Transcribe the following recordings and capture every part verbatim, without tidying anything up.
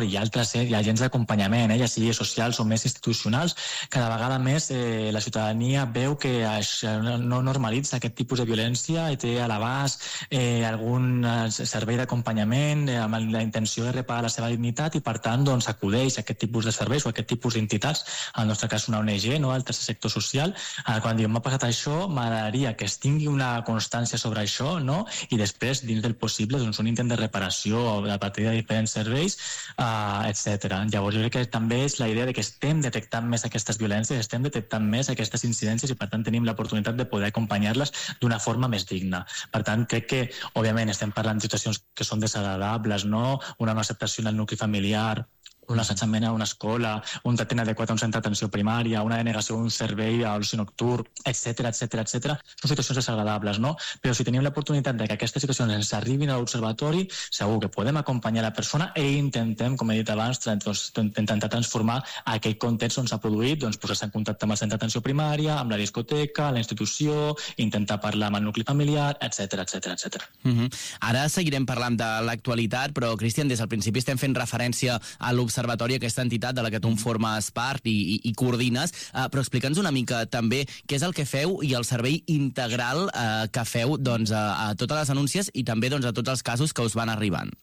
suport i altres eh, i agents d'acompanyament, eh, ja sigui socials o més institucionals, cada vegada més eh, la ciutadania veu que això no normalitza aquest tipus de violència i té a l'abast eh, algun servei d'acompanyament eh, amb la intenció de reparar la seva dignitat i per tant doncs, acudeix a aquest tipus de serveis o a aquest tipus d'entitats, en el nostre cas una O N G, no? El tercer sector social. Eh, quan diuen m'ha passat això, m'agradaria que es tingui una constància sobre això, no? I després, dins del possible, doncs, un intent de reparació a partir de diferents serveis, eh, etcètera. Llavors jo crec que també és la idea de que estem detectant més aquestes violències, estem detectant més aquestes incidències i per tant tenim l'oportunitat de poder acompanyar-les d'una forma més digna. Per tant, crec que, òbviament, estem parlant de situacions que són desagradables, no? Una no acceptació en el nucli familiar, un assetjament a una escola, un tracte inadequat a un centre d'atenció primària, una denegació d'un servei a l'oci nocturn, etcètera, etcètera, etcètera. Són situacions desagradables, no? Però si tenim l'oportunitat de que aquestes situacions ens arribin a l'observatori, segur que podem acompanyar la persona i intentem, com he dit abans, doncs, intentar transformar aquell context on s'ha produït, doncs posar-se en contacte amb el centre d'atenció primària, amb la discoteca, la institució, intentar parlar amb el nucli familiar, etcètera, etcètera, etcètera. Uh-huh. Ara seguirem parlant de l'actualitat, però, Cristian, des del principi estem fent referència a l'observatori, aquesta entitat de la que tu en formes part i, i, i coordines, uh, però explica'ns una mica també què és el que feu i el servei integral uh, que feu doncs, a, a totes les denúncies i també doncs, a tots els casos que us van arribant.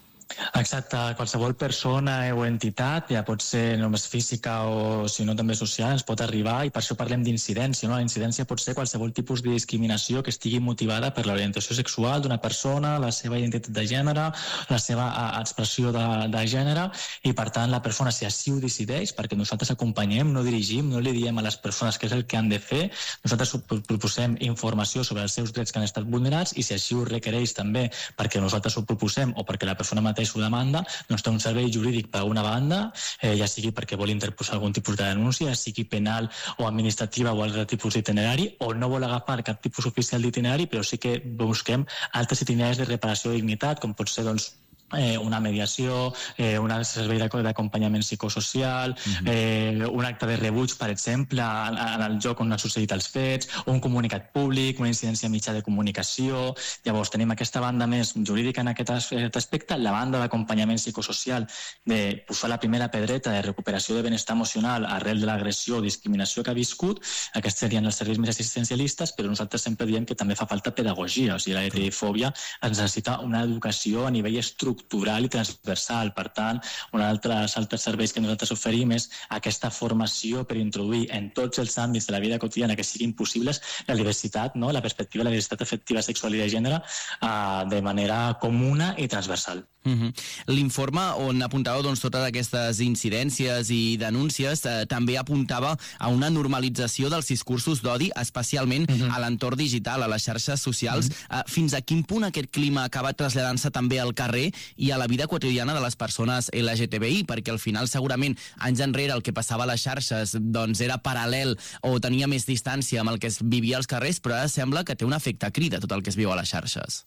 Exacte, qualsevol persona o entitat, ja pot ser només física o si no també social, ens pot arribar i per això parlem d'incidència, no? La incidència pot ser qualsevol tipus de discriminació que estigui motivada per l'orientació sexual d'una persona, la seva identitat de gènere, la seva expressió de, de gènere i per tant la persona si així ho decideix, perquè nosaltres acompanyem, no dirigim, no li diem a les persones què és el que han de fer, nosaltres proposem informació sobre els seus drets que han estat vulnerats i si així ho requereix també perquè nosaltres ho proposem o perquè la persona mateixa ho demanda, doncs té un servei jurídic per una banda, eh, ja sigui perquè vol interposar algun tipus de denúncia, ja sigui penal o administrativa o altre tipus d'itinerari, o no vol agafar cap tipus oficial d'itinerari, però sí que busquem altres itineraris de reparació de dignitat, com pot ser doncs Eh, una mediació, eh, un servei d'acompanyament psicosocial, uh-huh. eh, un acte de rebuig, per exemple, en, en el lloc on han succeït els fets, un comunicat públic, una incidència mitjà de comunicació. Llavors tenim aquesta banda més jurídica en aquest aspecte, la banda d'acompanyament psicosocial, de posar la primera pedreta de recuperació de benestar emocional arrel de l'agressió o discriminació que ha viscut. Aquests serien els serveis més assistencialistes, però nosaltres sempre diem que també fa falta pedagogia, o sigui, la L G T B fòbia ens necessita una educació a nivell estructural estructural i transversal. Per tant, un altres, altres serveis que nosaltres oferim és aquesta formació per introduir en tots els àmbits de la vida quotidiana que siguin possibles la diversitat, no? La perspectiva de la diversitat afectiva, sexual i de gènere uh, de manera comuna i transversal. Uh-huh. L'informe on apuntava doncs, totes aquestes incidències i denúncies eh, també apuntava a una normalització dels discursos d'odi, especialment uh-huh. a l'entorn digital, a les xarxes socials. Uh-huh. Eh, fins a quin punt aquest clima acaba traslladant-se també al carrer i a la vida quotidiana de les persones L G T B I? Perquè al final segurament anys enrere el que passava a les xarxes doncs, era paral·lel o tenia més distància amb el que es vivia als carrers, però ara sembla que té un efecte crida tot el que es viu a les xarxes.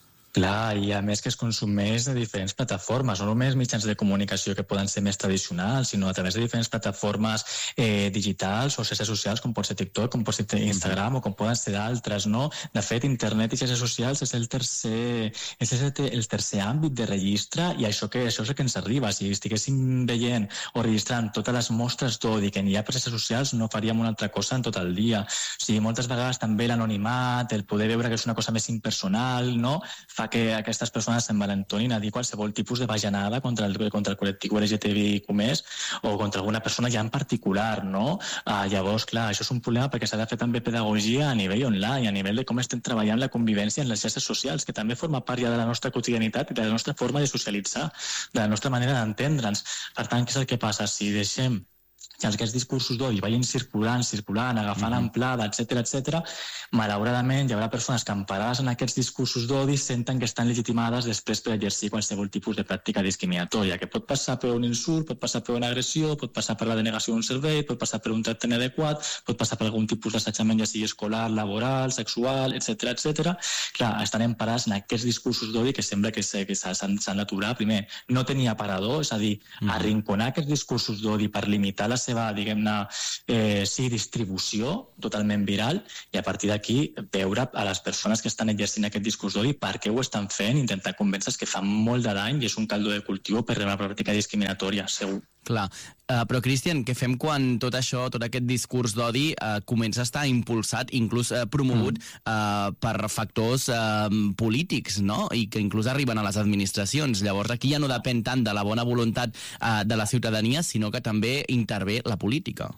Clar, i a més que es consumeix de diferents plataformes, no només mitjans de comunicació que poden ser més tradicionals, sinó a través de diferents plataformes eh, digitals o xarxes socials, com pot ser TikTok, com pot ser Instagram o com poden ser d'altres, no? De fet, internet i xarxes socials és el tercer, és el tercer àmbit de registre i això, que, això és el que ens arriba. Si estiguéssim veient o registrant totes les mostres d'odi que n'hi ha per xarxes socials, no faríem una altra cosa en tot el dia. O sigui, moltes vegades també l'anonimat, el poder veure que és una cosa més impersonal, no? Fa que aquestes persones s'envalentonin a dir qualsevol tipus de bajanada contra el, contra el col·lectiu L G T B I més o contra alguna persona ja en particular, no? Uh, llavors, clar, això és un problema perquè s'ha de fer també pedagogia a nivell online, a nivell de com estem treballant la convivència en les xarxes socials, que també forma part ja de la nostra quotidianitat i de la nostra forma de socialitzar, de la nostra manera d'entendre'ns. Per tant, què és el que passa? Si deixem que aquests discursos d'odi vagin circulant, circulant, agafant mm-hmm. amplada, etcètera, etcètera, malauradament hi haurà persones que emparades en aquests discursos d'odi senten que estan legitimades després per exercir qualsevol tipus de pràctica discriminatòria, que pot passar per un insult, pot passar per una agressió, pot passar per la denegació d'un servei, pot passar per un tracte inadequat, pot passar per algun tipus d'assetjament, ja sigui escolar, laboral, sexual, etcètera, etcètera. Clar, estan emparats en aquests discursos d'odi que sembla que s'han d'aturar. Primer, no tenir aparador, és a dir, mm-hmm. arrinconar aquests discursos d'odi per limitar la seva seva, diguem-ne, eh, sí, distribució totalment viral, i a partir d'aquí veure a les persones que estan exercint aquest discurs d'odi per què ho estan fent, intentar convèncer que fan molt de dany i és un caldo de cultiu per una pràctica discriminatòria, segur. Clar, uh, però Cristian, què fem quan tot això, tot aquest discurs d'odi uh, comença a estar impulsat, inclús uh, promogut mm. uh, per factors uh, polítics, no? I que inclús arriben a les administracions. Llavors aquí ja no depèn tant de la bona voluntat uh, de la ciutadania, sinó que també intervé la política.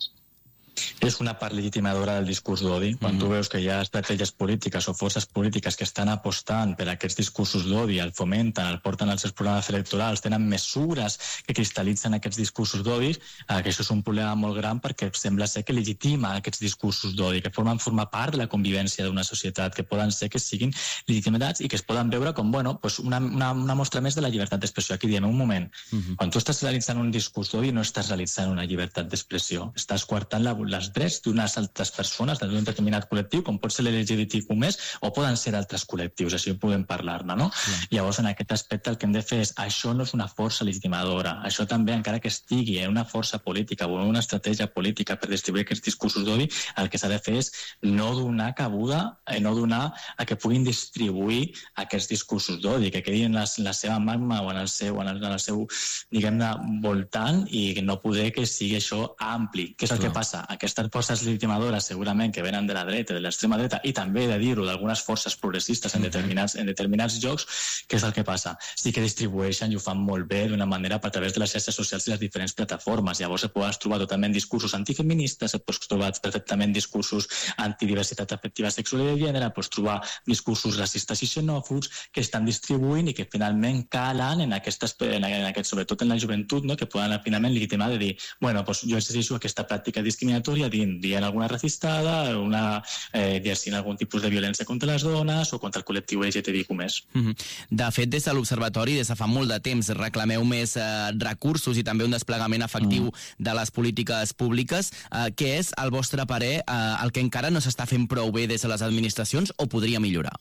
És una part legitimadora del discurs d'odi. Quan mm-hmm. tu veus que hi ha estratègies polítiques o forces polítiques que estan apostant per aquests discursos d'odi, el fomenten, el porten als seus programes electorals, tenen mesures que cristal·litzen aquests discursos d'odi, eh, que això és un problema molt gran perquè sembla ser que legitima aquests discursos d'odi, que formen formar part de la convivència d'una societat, que poden ser que siguin legitimats i que es poden veure com, bueno, pues una, una, una mostra més de la llibertat d'expressió. Aquí diem, un moment, mm-hmm. quan tu estàs realitzant un discurs d'odi no estàs realitzant una llibertat d'expressió, estàs coartant la les drets d'unes altres persones d'un determinat col·lectiu, com pot ser l'L G B T Q més, o poden ser altres col·lectius, així podem parlar-ne, no? Sí. Llavors, en aquest aspecte, el que hem de fer és, això no és una força legitimadora, això també, encara que estigui en una força política o en una estratègia política per distribuir aquests discursos d'odi, el que s'ha de fer és no donar cabuda, eh, no donar a que puguin distribuir aquests discursos d'odi, que quedin en la, la seva magma o en el seu, en el, en el seu diguem-ne, voltant, i no poder que sigui això ampli. Què és el sí. que passa? Aquestes forces legitimadores segurament que venen de la dreta, de l'extrema dreta, i també de dir-ho d'algunes forces progressistes en determinats, en determinats llocs, què és el que passa? Sí que distribueixen i ho fan molt bé d'una manera a través de les xarxes socials i les diferents plataformes. Llavors et pots trobar totalment discursos antifeministes, et pots trobar perfectament discursos antidiversitat afectiva sexual i de gènere, pots trobar discursos racistes i xenòfobs que estan distribuint i que finalment calen en, aquestes, en, en aquest, sobretot en la joventut, no? Que poden finalment legitimar de dir, bueno, pues jo exerceixo aquesta pràctica discriminatòria dient alguna racistada, una, eh, exercint algun tipus de violència contra les dones o contra el col·lectiu L G B T Q més. Mm-hmm. De fet, des de l'Observatori, des de fa molt de temps, reclameu més eh, recursos i també un desplegament efectiu mm. de les polítiques públiques. Eh, què és, al vostre parer, eh, el que encara no s'està fent prou bé des de les administracions o podria millorar?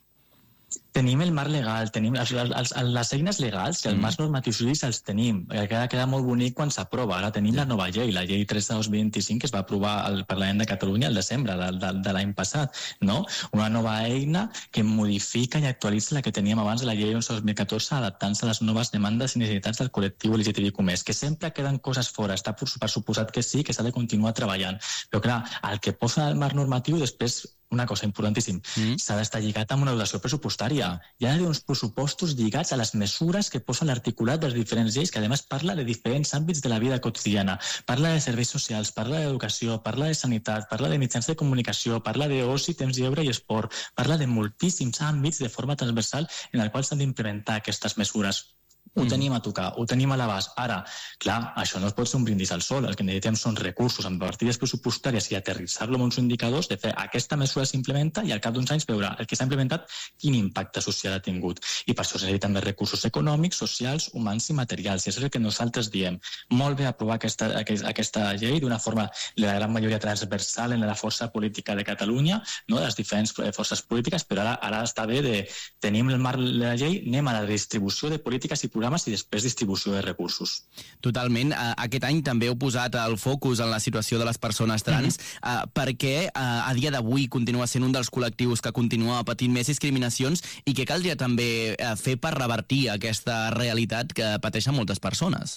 Tenim el marc legal, tenim els, els, les eines legals i els mm. marcs normatius jurídics els tenim. Queda, queda molt bonic quan s'aprova. Ara tenim la nova llei, la llei tres de dos mil vint-i-cinc, que es va aprovar al Parlament de Catalunya el desembre de, de, de l'any passat. No? Una nova eina que modifica i actualitza la que teníem abans de la llei onze de dos mil catorze, adaptant-se a les noves demandes i necessitats del col·lectiu L G B T Q més, que sempre queden coses fora. Està per, per suposat que sí, que s'ha de continuar treballant. Però clar, el que posa el marc normatiu després, una cosa importantíssima, mm. s'ha d'estar lligat amb una dotació pressupostària. Hi ha uns pressupostos lligats a les mesures que posa l'articulat de les diferents lleis, que a més parla de diferents àmbits de la vida quotidiana. Parla de serveis socials, parla d'educació, parla de sanitat, parla de mitjans de comunicació, parla d'oci, temps lliure i esport, parla de moltíssims àmbits de forma transversal en el qual s'han d'implementar aquestes mesures. Ho tenim a tocar, ho tenim a l'abast. Ara, clar, això no es pot ser un brindis al sol. El que necessitem són recursos amb partides pressupostàries i aterritzar-lo amb uns indicadors de fer aquesta mesura s'implementa i al cap d'uns anys veure el que s'ha implementat quin impacte social ha tingut. I per això es necessiten més recursos econòmics, socials, humans i materials. I això és el que nosaltres diem. Molt bé aprovar aquesta, aquesta llei d'una forma, la gran majoria transversal en la força política de Catalunya, no? De les diferents forces polítiques, però ara, ara està bé de tenim el marc de la llei, anem a la distribució de polítiques i programes i després distribució de recursos. Totalment. Aquest any també heu posat el focus en la situació de les persones trans, mm-hmm. perquè a dia d'avui continua sent un dels col·lectius que continua patint més discriminacions i que caldria també fer per revertir aquesta realitat que pateixen moltes persones.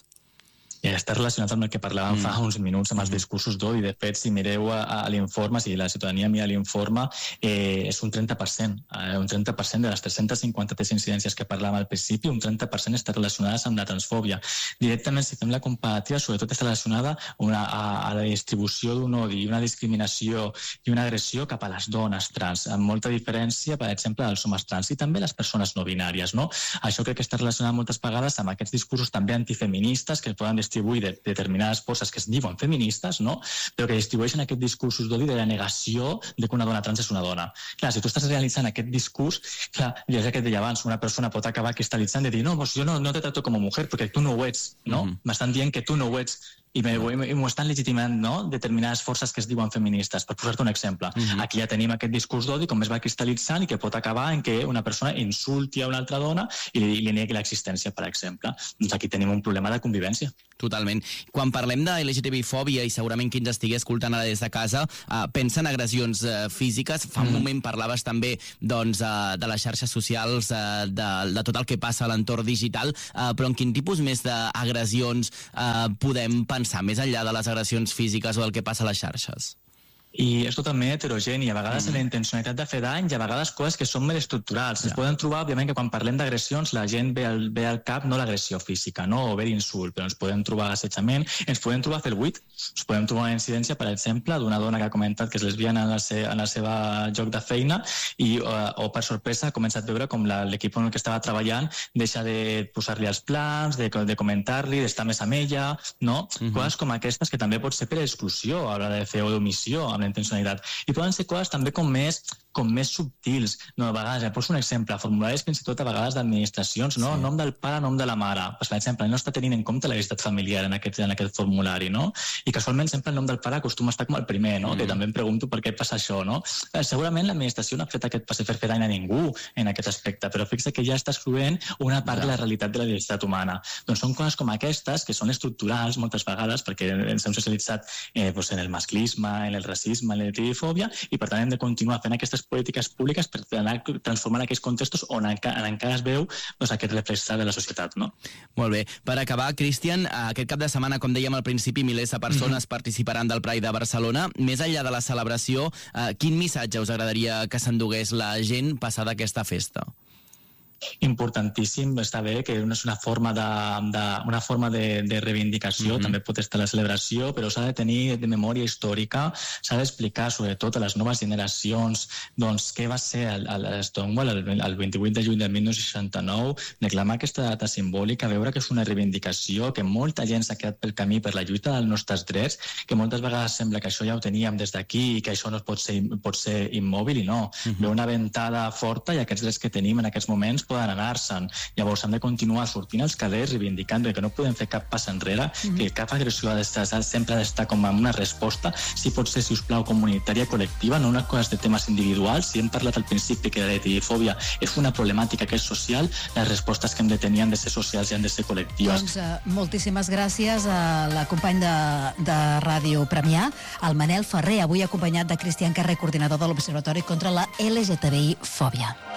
I està relacionat amb el que parlàvem mm. fa uns minuts amb els discursos d'odi. De fet, si mireu a, a l'informe, si la ciutadania mira l'informe, eh, és un trenta per cent. Eh, un trenta per cent de les tres-centes cinquanta-tres incidències que parlàvem al principi, un trenta per cent estan relacionades amb la transfòbia. Directament, si fem la comparativa, sobretot està relacionada una, a, a la distribució d'un odi, una discriminació i una agressió cap a les dones trans, amb molta diferència, per exemple, dels homes trans i també les persones no binàries. No? Això crec que està relacionat moltes vegades amb aquests discursos també antifeministes que poden distribuir de determinades forces que es diuen feministes, no? Però que distribueixen aquests discursos d'odi de la negació de que una dona trans és una dona. Clar, si tu estàs realitzant aquest discurs, clar, ja que et deia abans, una persona pot acabar cristal·litzant de dir no, pues jo no, no te trato com a mujer perquè tu no ho ets, no? Mm-hmm. M'estan dient que tu no ho ets. i m'ho estan legitimant, no?, determinades forces que es diuen feministes, per posar-te un exemple. Mm-hmm. Aquí ja tenim aquest discurs d'odi com es va cristal·litzant i que pot acabar en què una persona insulti a una altra dona i li, li negui l'existència, per exemple. Doncs aquí tenim un problema de convivència. Totalment. Quan parlem de L G T B-fòbia, i segurament qui ens estigui escoltant ara des de casa, eh, pensa en agressions eh, físiques. Fa un mm. moment parlaves també doncs, eh, de les xarxes socials, eh, de, de tot el que passa a l'entorn digital, eh, però en quin tipus més d'agressions eh, podem pensar, més enllà de les agressions físiques o del que passa a les xarxes? I és totalment heterogeni, a vegades mm. la intencionalitat de fer dany i a vegades coses que són més estructurals. Ja. Es poden trobar, òbviament, que quan parlem d'agressions la gent ve al, ve al cap no l'agressió física, no? O ve l'insult, però ens podem trobar assetjament, ens podem trobar fer el buit, ens podem trobar una incidència, per exemple, d'una dona que ha comentat que és lesbiana en la, se, en la seva lloc de feina i, o, o per sorpresa, ha començat a veure com l'equip en el que estava treballant deixa de posar-li els plans, de, de comentar-li, d'estar més amb ella, no? Mm-hmm. Coses com aquestes que també pot ser per exclusió a l'hora de fer o d'omissió, amb la intencionalitat. I poden ser coses també com més com més subtils. No, a vegades, ja poso un exemple, formularis fins i tot a vegades d'administracions, no? Sí. Nom del pare, nom de la mare. Pues, per exemple, no està tenint en compte la identitat familiar en aquest, en aquest formulari, no? I casualment sempre el nom del pare acostuma a estar com el primer, no? Mm. Que també em pregunto per què passa això, no? Eh, segurament l'administració no ha fet aquest passe per fer dany a ningú en aquest aspecte, però fixa que ja està excloent una part ja. de la realitat de la diversitat humana. Doncs són coses com aquestes, que són estructurals moltes vegades, perquè ens hem socialitzat eh, pues, en el masclisme, en el racisme, en la L G T B-fòbia, i per tant hem de continuar fent aquestes polítiques públiques per anar transformant aquells contextos on encara, encara es veu doncs, aquest reflex de la societat. No? Molt bé. Per acabar, Cristian, aquest cap de setmana, com dèiem al principi, milers de persones mm-hmm. participaran del Pride de Barcelona. Més enllà de la celebració, eh, quin missatge us agradaria que s'endugués la gent passada aquesta festa? Importantíssim, està bé que és una forma de, de, una forma de, de reivindicació, mm-hmm. també pot estar la celebració, però s'ha de tenir de memòria històrica, s'ha d'explicar sobretot a les noves generacions doncs, què va ser el, el Stonewall el, el vint-i-vuit de juny del dinou seixanta-nou, reclamar aquesta data simbòlica, veure que és una reivindicació, que molta gent s'ha quedat pel camí per la lluita dels nostres drets, que moltes vegades sembla que això ja ho teníem des d'aquí i que això no pot ser, pot ser immòbil, i no. Mm-hmm. Ve una ventada forta i aquests drets que tenim en aquests moments poden anar-se'n. Llavors hem de continuar sortint als carrers reivindicant que no podem fer cap pas enrere, mm-hmm. que cap agressió ha d'estar, sempre ha d'estar com una resposta, si pot ser, si us plau, comunitària, col·lectiva, no unes coses de temes individuals. Si hem parlat al principi que la L G T B-fòbia és una problemàtica que és social, les respostes que hem de tenir han de ser socials i han de ser col·lectives. Doncs uh, moltíssimes gràcies a la company de, de Ràdio Premià, el Manel Ferrer, avui acompanyat de Cristian Carrer, coordinador de l'Observatori contra la L G T B-fòbia.